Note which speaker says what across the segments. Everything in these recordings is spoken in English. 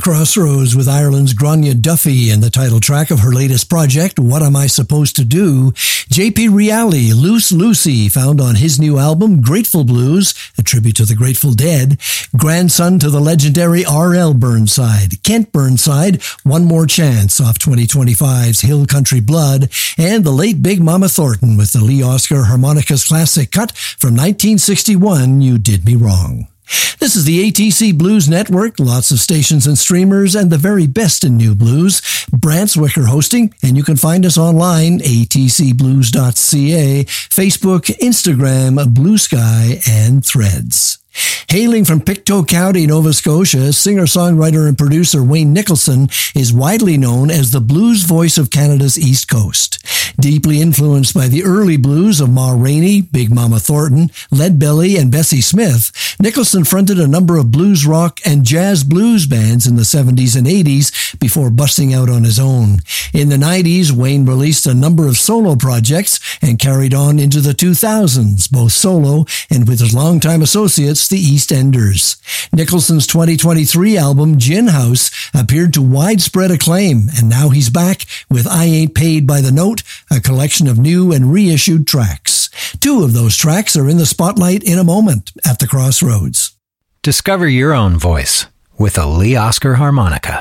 Speaker 1: Crossroads with Ireland's Grania Duffy and the title track of her latest project, What Am I Supposed to Do? J.P. Reale, Loose Lucy, found on his new album, Grateful Blues, a tribute to the Grateful Dead. Grandson to the legendary R.L. Burnside, Kent Burnside, One More Chance off 2025's Hill Country Blood. And the late Big Mama Thornton with the Lee Oscar Harmonicas classic cut from 1961, You Did Me Wrong. This is the ATC Blues Network, lots of stations and streamers, and the very best in new blues. Brant Zwicker hosting, and you can find us online, atcblues.ca, Facebook, Instagram, Blue Sky, and Threads. Hailing from Pictou County, Nova Scotia, singer-songwriter and producer Wayne Nicholson is widely known as the blues voice of Canada's East Coast. Deeply influenced by the early blues of Ma Rainey, Big Mama Thornton, Leadbelly, and Bessie Smith, Nicholson fronted a number of blues rock and jazz blues bands in the 70s and 80s before busting out on his own. In the 90s, Wayne released a number of solo projects and carried on into the 2000s, both solo and with his longtime associates, the East Enders. Nicholson's 2023 album, Gin House, appeared to widespread acclaim, and now he's back with I Ain't Paid by the Note, a collection of new and reissued tracks. Two of those tracks are in the spotlight in a moment at the Crossroads.
Speaker 2: Discover your own voice with a Lee Oscar harmonica.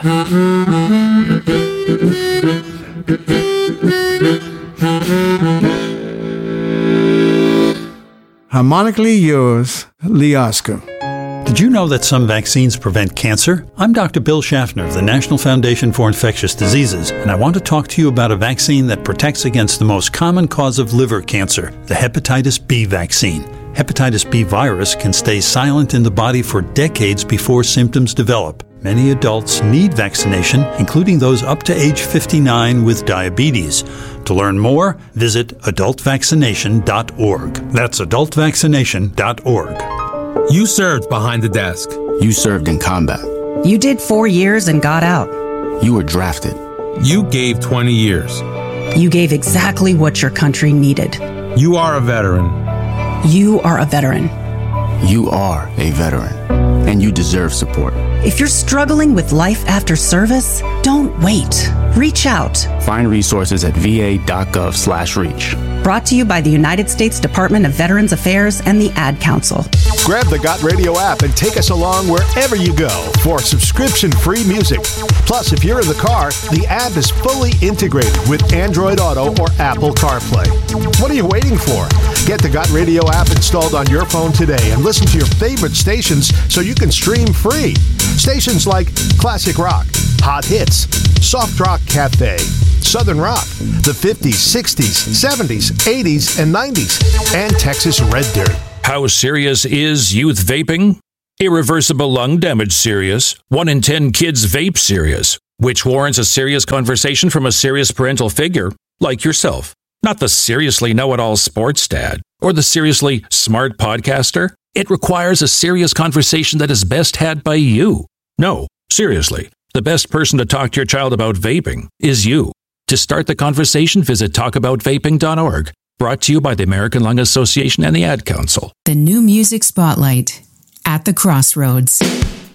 Speaker 3: Harmonically yours, Lee Oscar.
Speaker 4: Did you know that some vaccines prevent cancer? I'm Dr. Bill Schaffner of the National Foundation for Infectious Diseases, and I want to talk to you about a vaccine that protects against the most common cause of liver cancer, the hepatitis B vaccine. Hepatitis B virus can stay silent in the body for decades before symptoms develop. Many adults need vaccination, including those up to age 59 with diabetes. To learn more, visit adultvaccination.org. That's adultvaccination.org.
Speaker 5: You served behind the desk.
Speaker 6: You served in combat.
Speaker 7: You did 4 years and got out.
Speaker 6: You were drafted.
Speaker 5: You gave 20 years.
Speaker 7: You gave exactly what your country needed.
Speaker 5: You are a veteran.
Speaker 7: You are a veteran.
Speaker 6: You are a veteran, and you deserve support.
Speaker 7: If you're struggling with life after service, don't wait. Reach out.
Speaker 6: Find resources at va.gov/reach.
Speaker 7: Brought to you by the United States Department of Veterans Affairs and the Ad Council.
Speaker 8: Grab the Got Radio app and take us along wherever you go for subscription-free music. Plus, if you're in the car, the app is fully integrated with Android Auto or Apple CarPlay. What are you waiting for? Get the Got Radio app installed on your phone today and listen to your favorite stations so you can stream free. Stations like Classic Rock, Hot Hits, Soft Rock Cafe, Southern Rock, the 50s, 60s, 70s, 80s, and 90s, and Texas Red Dirt.
Speaker 9: How serious is youth vaping? Irreversible lung damage serious. 1 in 10 kids vape serious, which warrants a serious conversation from a serious parental figure like yourself. Not the seriously know-it-all sports dad or the seriously smart podcaster. It requires a serious conversation that is best had by you. No, seriously, the best person to talk to your child about vaping is you. To start the conversation, visit talkaboutvaping.org. Brought to you by the American Lung Association and the Ad Council.
Speaker 10: The new music spotlight at the Crossroads.